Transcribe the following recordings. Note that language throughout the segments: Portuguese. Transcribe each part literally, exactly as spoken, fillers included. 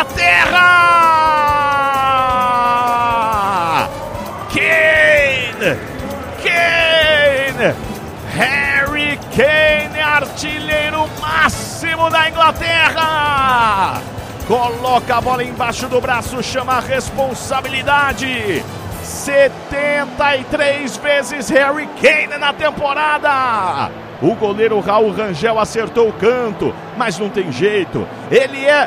Inglaterra! Kane! Kane! Harry Kane, artilheiro máximo da Inglaterra! Coloca a bola embaixo do braço, chama a responsabilidade. setenta e três vezes Harry Kane na temporada. O goleiro Raul Rangel acertou o canto, mas não tem jeito. Ele é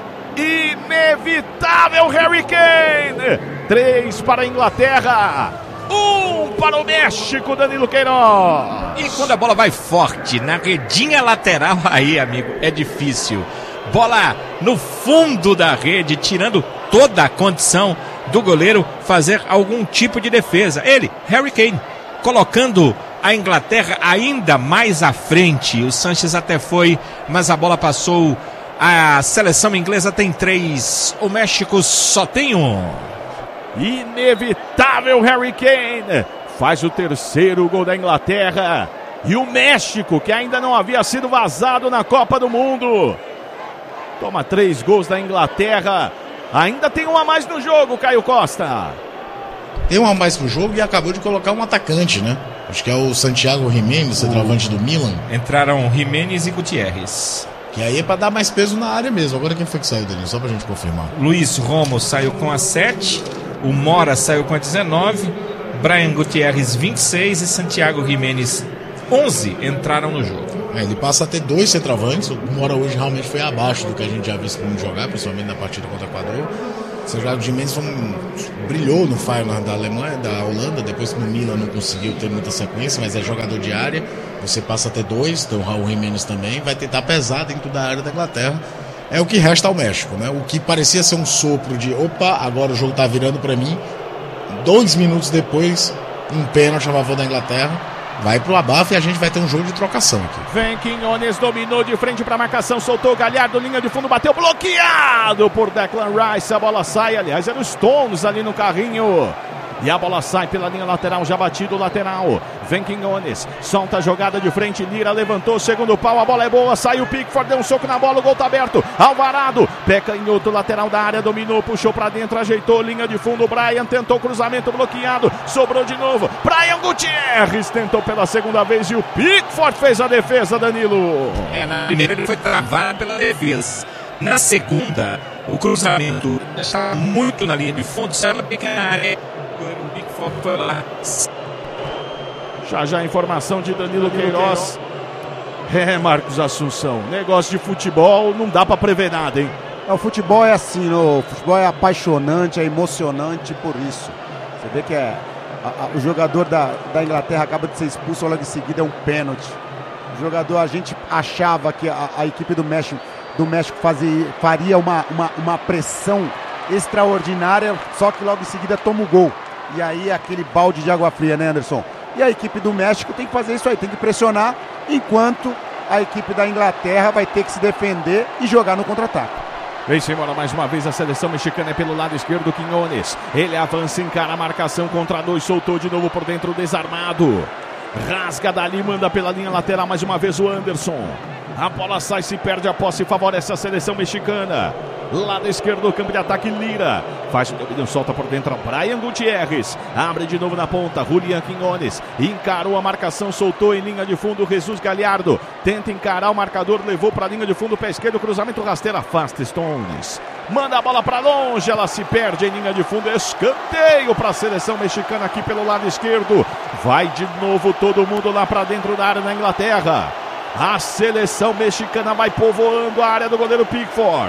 inevitável, Harry Kane. Três para a Inglaterra, um para o México, Danilo Queiroz. E quando a bola vai forte na redinha lateral, aí, amigo, é difícil. Bola no fundo da rede, tirando toda a condição do goleiro fazer algum tipo de defesa. Ele, Harry Kane, colocando a Inglaterra ainda mais à frente. O Sanches até foi, mas a bola passou. A seleção inglesa tem três, o México só tem um. Inevitável, Harry Kane faz o terceiro gol da Inglaterra. E o México, que ainda não havia sido vazado na Copa do Mundo, toma três gols da Inglaterra. Ainda tem um a mais no jogo, Caio Costa. Tem um a mais no jogo e acabou de colocar um atacante, né? Acho que é o Santiago Jiménez, centroavante do Milan. Entraram Jiménez e Gutierrez. Que aí é pra dar mais peso na área mesmo. Agora quem foi que saiu dele? Só pra gente confirmar. Luiz Romo saiu com a sete. O Mora saiu com a dezenove. Brian Gutierrez vinte e seis e Santiago Jiménez onze entraram no jogo. É, ele passa a ter dois centroavantes. O Mora hoje realmente foi abaixo do que a gente já viu esse mundo jogar, principalmente na partida contra o Equador. O Santiago Jiménez um, brilhou no Feyenoord da Alemanha, da Holanda. Depois no Milan não conseguiu ter muita sequência, mas é jogador de área. Você passa a ter dois, então o Raul Jiménez também vai tentar pesar dentro da área da Inglaterra. É o que resta ao México, né? O que parecia ser um sopro de opa, agora o jogo tá virando para mim. Dois minutos depois, um pênalti a favor da Inglaterra. Vai pro abafo e a gente vai ter um jogo de trocação aqui. Vem Quinones, dominou de frente pra marcação, soltou o Galhardo, linha de fundo, bateu, bloqueado por Declan Rice. A bola sai, aliás, era o Stones ali no carrinho. E a bola sai pela linha lateral, já batido o lateral. Vem Quinones, solta a jogada de frente, Lira levantou, segundo pau, a bola é boa, sai o Pickford, deu um soco na bola, o gol tá aberto. Alvarado, pé canhoto, lateral da área, dominou, puxou pra dentro, ajeitou, linha de fundo, Brian tentou cruzamento bloqueado, sobrou de novo. Brian Gutierrez tentou pela segunda vez e o Pickford fez a defesa, Danilo. É, na primeira ele foi travado pela defesa. Na segunda, o cruzamento estava muito na linha de fundo, saiu na pequena área. O Pickford foi lá. Já já a informação de Danilo Queiroz. É, Marcos Assunção, negócio de futebol não dá pra prever nada, hein? É, o futebol é assim, o futebol é apaixonante, é emocionante por isso. Você vê que é a, a, o jogador da, da Inglaterra acaba de ser expulso, logo em seguida é um pênalti. O jogador, a gente achava que a, a equipe do México, do México fazia, faria uma, uma, uma pressão extraordinária, só que logo em seguida toma o gol. E aí aquele balde de água fria, né, Anderson? E a equipe do México tem que fazer isso aí, tem que pressionar, enquanto a equipe da Inglaterra vai ter que se defender e jogar no contra-ataque. Vem embora mais uma vez a seleção mexicana, é pelo lado esquerdo, Quinones. Ele avança, encara a marcação contra dois, soltou de novo por dentro, desarmado. Rasga dali, manda pela linha lateral mais uma vez o Anderson. A bola sai, se perde a posse, favorece a seleção mexicana. Lado esquerdo, campo de ataque, Lira. Faz o domínio, solta por dentro, Brian Gutierrez. Abre de novo na ponta, Julián Quinones. Encarou a marcação, soltou em linha de fundo, Jesus Galhardo. Tenta encarar o marcador, levou para a linha de fundo, pé esquerdo, cruzamento rasteiro, afasta Stones. Manda a bola para longe, ela se perde em linha de fundo, escanteio para a seleção mexicana aqui pelo lado esquerdo. Vai de novo todo mundo lá para dentro da área na Inglaterra. A seleção mexicana vai povoando a área do goleiro Pickford.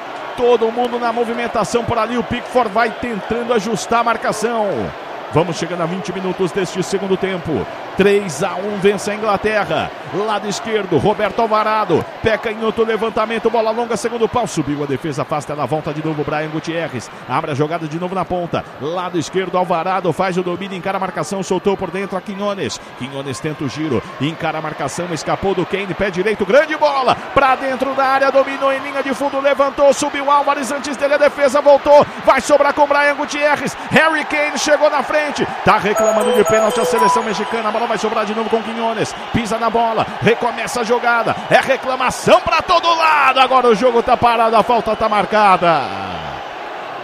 Todo mundo na movimentação por ali, o Pickford vai tentando ajustar a marcação. Vamos chegando a vinte minutos deste segundo tempo. três a um vence a Inglaterra. Lado esquerdo, Roberto Alvarado. Pé canhoto, levantamento, bola longa, segundo pau. Subiu a defesa, afasta, ela volta de novo, Brian Gutierrez. Abre a jogada de novo na ponta. Lado esquerdo, Alvarado faz o domínio, encara a marcação, soltou por dentro a Quinones. Quinones tenta o giro, encara a marcação, escapou do Kane, pé direito, grande bola. Pra dentro da área, dominou em linha de fundo, levantou, subiu Álvares antes dele, a defesa voltou. Vai sobrar com Brian Gutierrez. Harry Kane chegou na frente. Tá reclamando de pênalti a seleção mexicana. A bola vai sobrar de novo com Quinones. Pisa na bola, recomeça a jogada. É reclamação pra todo lado. Agora o jogo tá parado, a falta tá marcada.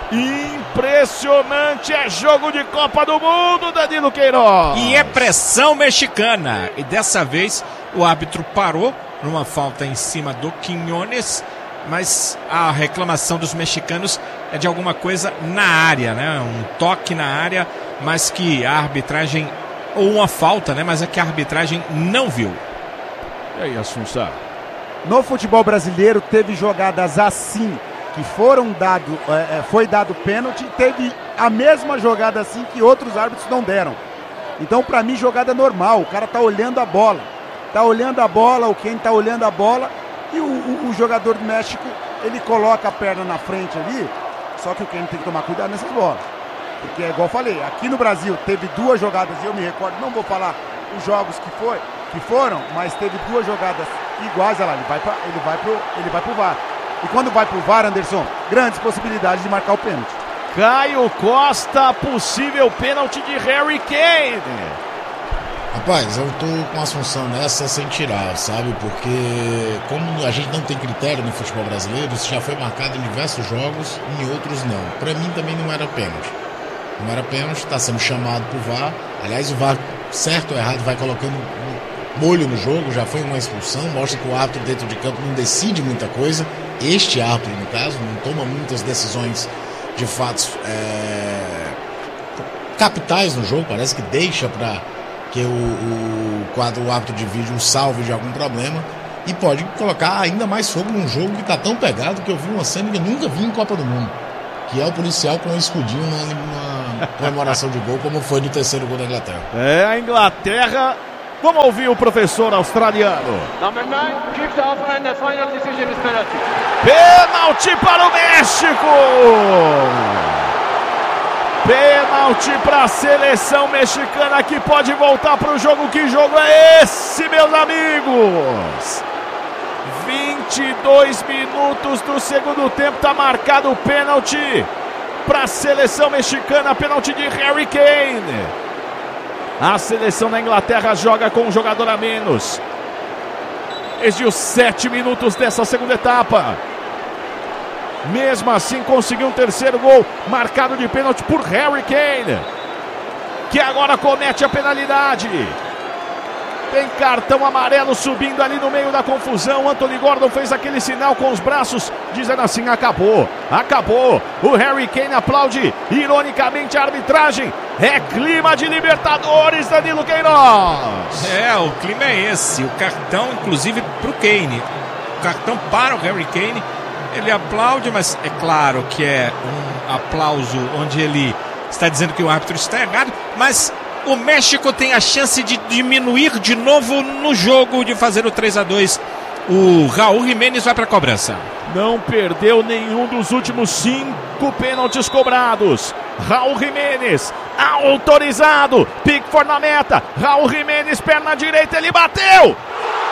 Impressionante, é jogo de Copa do Mundo, Danilo Queiroz. E é pressão mexicana. E dessa vez o árbitro parou numa falta em cima do Quiñones, mas a reclamação dos mexicanos é de alguma coisa na área, né? Um toque na área, mas que a arbitragem, ou uma falta, né? Mas é que a arbitragem não viu. E aí, Assunção? No futebol brasileiro teve jogadas assim, que foram dado, é, foi dado pênalti, teve a mesma jogada assim que outros árbitros não deram. Então, pra mim, jogada normal, o cara tá olhando a bola, tá olhando a bola, o Kane tá olhando a bola, e o, o, o jogador do México, ele coloca a perna na frente ali, só que o Kane tem que tomar cuidado nessas bolas. Porque, igual eu falei, aqui no Brasil teve duas jogadas, e eu me recordo, não vou falar os jogos que, foi, que foram, mas teve duas jogadas iguais, olha lá, ele vai, pra, ele vai pro, ele vai pro V A R. E quando vai pro V A R, Anderson, grandes possibilidades de marcar o pênalti. Caio Costa, possível pênalti de Harry Kane. Rapaz, eu tô com a Assunção nessa sem tirar, sabe? Porque como a gente não tem critério no futebol brasileiro, isso já foi marcado em diversos jogos, em outros não. Pra mim também não era pênalti. Não era pênalti, tá sendo chamado pro V A R. Aliás, o V A R, certo ou errado, vai colocando molho no jogo, já foi uma expulsão, mostra que o árbitro dentro de campo não decide muita coisa. Este árbitro, no caso, não toma muitas decisões de fatos é, capitais no jogo, parece que deixa para que o, o quadro, o árbitro de vídeo, o salve de algum problema, e pode colocar ainda mais fogo num jogo que está tão pegado que eu vi uma cena que eu nunca vi em Copa do Mundo, que é o policial com um escudinho numa comemoração de gol, como foi no terceiro gol da Inglaterra. É, a Inglaterra. Vamos ouvir o professor australiano. Number nine, kicked off and the final decision is penalty. Pênalti para o México! Pênalti para a seleção mexicana que pode voltar para o jogo. Que jogo é esse, meus amigos? vinte e dois minutos do segundo tempo, está marcado o pênalti para a seleção mexicana, pênalti de Harry Kane. A seleção da Inglaterra joga com um jogador a menos. Desde os sete minutos dessa segunda etapa. Mesmo assim conseguiu um terceiro gol, marcado de pênalti por Harry Kane, que agora comete a penalidade. Tem cartão amarelo subindo ali no meio da confusão. Anthony Gordon fez aquele sinal com os braços, dizendo assim, acabou, acabou. O Harry Kane aplaude ironicamente a arbitragem. É clima de Libertadores, Danilo Queiroz. É, o clima é esse. O cartão, inclusive, pro Kane. O cartão para o Harry Kane. Ele aplaude, mas é claro que é um aplauso onde ele está dizendo que o árbitro está errado, mas o México tem a chance de diminuir de novo no jogo, de fazer o três a dois. O Raul Jiménez vai para a cobrança. Não perdeu nenhum dos últimos cinco pênaltis cobrados. Raul Jiménez, autorizado. Pickford na meta. Raul Jiménez, perna direita, ele bateu.